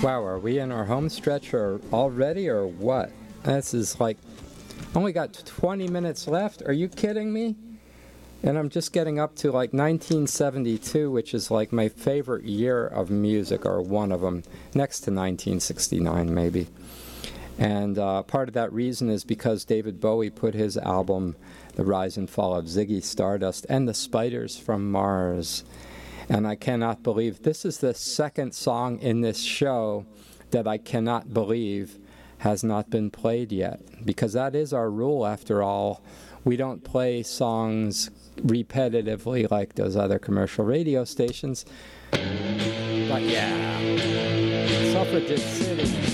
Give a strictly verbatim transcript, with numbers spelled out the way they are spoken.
Wow, are we in our home stretch or already or what? This is like, only got twenty minutes left? Are you kidding me? And I'm just getting up to like nineteen seventy-two, which is like my favorite year of music, or one of them, next to nineteen sixty-nine maybe. And uh, part of that reason is because David Bowie put his album, The Rise and Fall of Ziggy Stardust, and The Spiders from Mars. And I cannot believe, this is the second song in this show that I cannot believe has not been played yet. Because that is our rule, after all. We don't play songs repetitively like those other commercial radio stations. But yeah, Suffragette City.